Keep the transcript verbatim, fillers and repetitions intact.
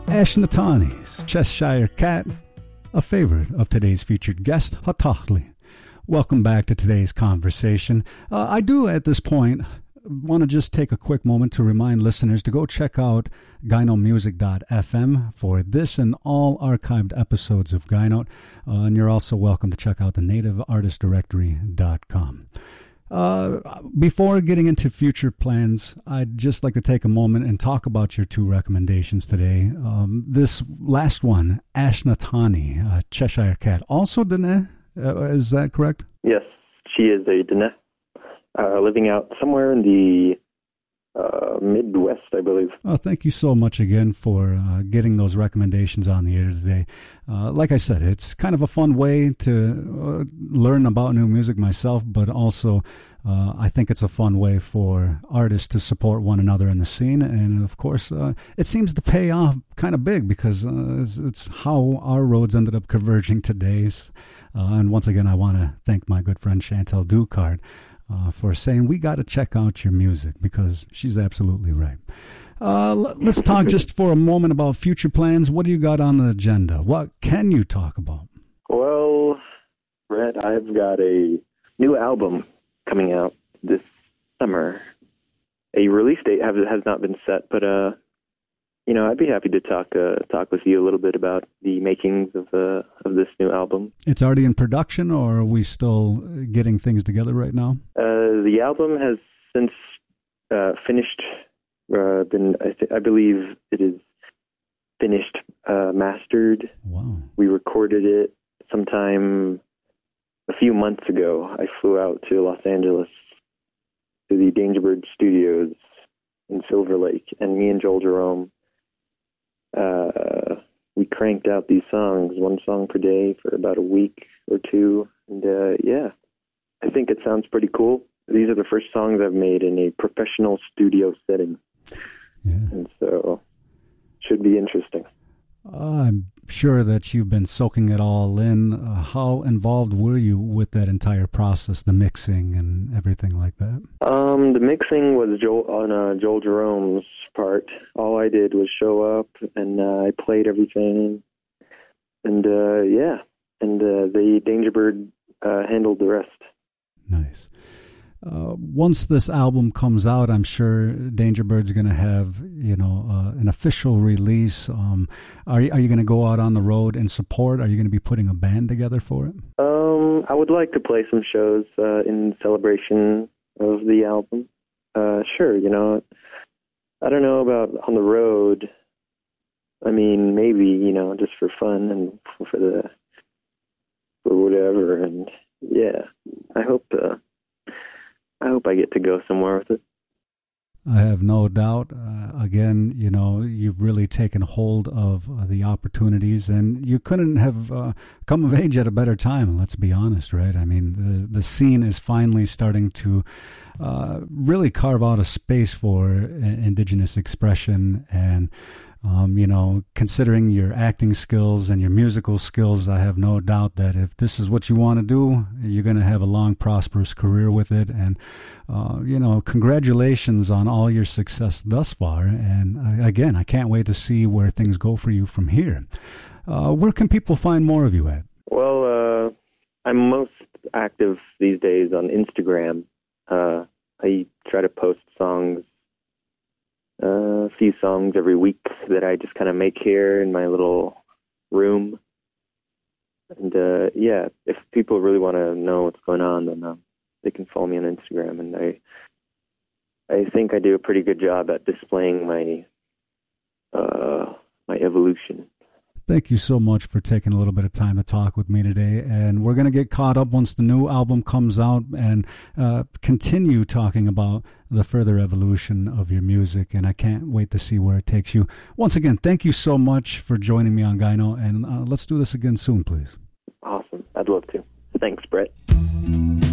Ashnatani's Cheshire Cat, a favorite of today's featured guest, Hatahli. Welcome back to today's conversation. Uh, I do, at this point, want to just take a quick moment to remind listeners to go check out gyno music dot f m for this and all archived episodes of Gyno. Uh, and you're also welcome to check out the native artist directory dot com. Uh, before getting into future plans, I'd just like to take a moment and talk about your two recommendations today. Um, this last one, Ashnatani, uh, Cheshire Cat, also Dene, uh, is that correct? Yes, she is a Dene, uh, living out somewhere in the uh, Midwest, I believe. Oh, thank you so much again for uh, getting those recommendations on the air today. Uh, like I said, it's kind of a fun way to uh, learn about new music myself, but also uh, I think it's a fun way for artists to support one another in the scene. And of course, uh, it seems to pay off kind of big because uh, it's, it's how our roads ended up converging today. Uh, and once again, I want to thank my good friend Chantel Ducard Uh, for saying we got to check out your music, because she's absolutely right. Uh, l- let's talk just for a moment about future plans. What do you got on the agenda? What can you talk about? Well, Brett, I've got a new album coming out this summer. A release date have, has not been set, but uh, you know, I'd be happy to talk uh, talk with you a little bit about the makings of uh, of this new album. It's already in production, or are we still getting things together right now? Uh, the album has since uh, finished. Uh, been I, th- I believe it is finished, uh, mastered. Wow. We recorded it sometime a few months ago. I flew out to Los Angeles to the Dangerbird Studios in Silver Lake, and me and Joel Jerome. Uh, we cranked out these songs, one song per day for about a week or two. And, uh, yeah, I think it sounds pretty cool. These are the first songs I've made in a professional studio setting. Yeah. And so should be interesting. Uh, I'm sure that you've been soaking it all in. Uh, how involved were you with that entire process, the mixing and everything like that? Um, the mixing was Joel, on uh, Joel Jerome's part. All I did was show up, and uh, I played everything. And, uh, yeah, and uh, the Dangerbird uh, handled the rest. Nice. Uh, once this album comes out, I'm sure Dangerbird's going to have, you know, uh, an official release. Um, are you, are you going to go out on the road and support? Are you going to be putting a band together for it? Um, I would like to play some shows uh, in celebration of the album. Uh, sure, you know, I don't know about on the road. I mean, maybe, you know, just for fun and for the for whatever. And yeah, I hope. Uh, I hope I get to go somewhere with it. I have no doubt. Uh, again, you know, you've really taken hold of uh, the opportunities, and you couldn't have uh, come of age at a better time, let's be honest, right? I mean, the, the scene is finally starting to uh, really carve out a space for uh, indigenous expression. And Um, you know, considering your acting skills and your musical skills, I have no doubt that if this is what you want to do, you're going to have a long, prosperous career with it. And, uh, you know, congratulations on all your success thus far. And uh, again, I can't wait to see where things go for you from here. Uh, where can people find more of you at? Well, uh, I'm most active these days on Instagram. Uh, I try to post songs. Uh, a few songs every week that I just kind of make here in my little room. And, uh, yeah, if people really want to know what's going on, then uh, they can follow me on Instagram. And I I think I do a pretty good job at displaying my uh, my evolution. Thank you so much for taking a little bit of time to talk with me today. And we're going to get caught up once the new album comes out and uh, continue talking about the further evolution of your music. And I can't wait to see where it takes you. Once again, thank you so much for joining me on Gyno. And uh, let's do this again soon, please. Awesome. I'd love to. Thanks, Brett.